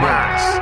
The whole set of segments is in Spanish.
más.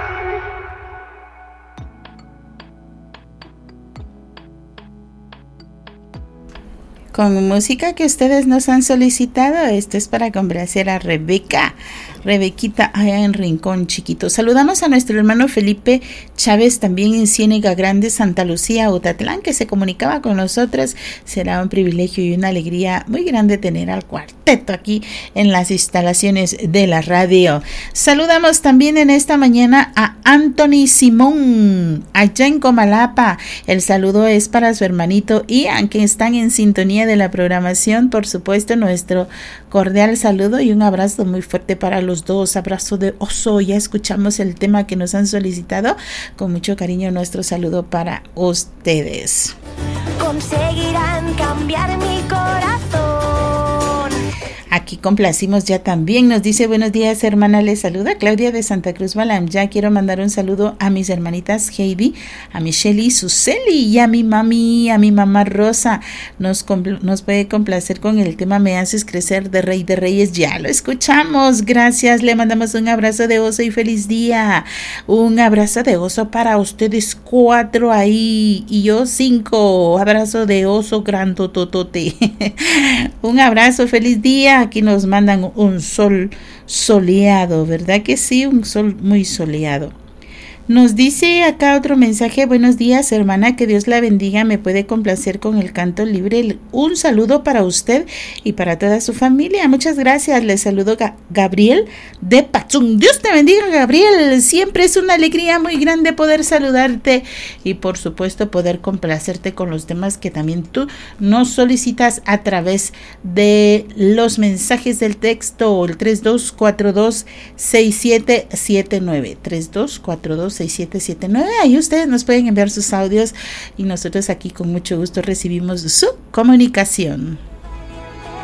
Con música que ustedes nos han solicitado, esto es para complacer a Rebequita allá en Rincón Chiquito. Saludamos a nuestro hermano Felipe Chávez, también en Ciénega Grande, Santa Lucía, Utatlán, que se comunicaba con nosotros. Será un privilegio y una alegría muy grande tener al cuarteto aquí en las instalaciones de la radio. Saludamos también en esta mañana a Anthony Simón, allá en Comalapa. El saludo es para su hermanito Ian, que están en sintonía de la programación. Por supuesto, nuestro cordial saludo y un abrazo muy fuerte para los dos. Abrazo de oso. Ya escuchamos el tema que nos han solicitado. Con mucho cariño, nuestro saludo para ustedes. Conseguirán cambiar mi corazón. Aquí complacimos ya también. Nos dice: buenos días, hermana, les saluda Claudia de Santa Cruz Balam. Ya quiero mandar un saludo a mis hermanitas Heidi, a Michelle y Suseli, y a mi mami, a mi mamá Rosa. Nos puede complacer con el tema Me haces crecer de Rey de Reyes. Ya lo escuchamos, gracias. Le mandamos un abrazo de oso y feliz día. Un abrazo de oso para ustedes 4 ahí y yo 5. Abrazo de oso grandototote. Un abrazo, feliz día. Aquí nos mandan un sol soleado, ¿verdad que sí? Un sol muy soleado. Nos dice acá otro mensaje: buenos días, hermana, que Dios la bendiga, me puede complacer con el canto libre. Un saludo para usted y para toda su familia. Muchas gracias. Les saludo Gabriel de Pachún. Dios te bendiga, Gabriel. Siempre es una alegría muy grande poder saludarte y por supuesto poder complacerte con los temas que también tú nos solicitas a través de los mensajes del texto o el 3242-6779 3242-6779. Ahí ustedes nos pueden enviar sus audios y nosotros aquí con mucho gusto recibimos su comunicación.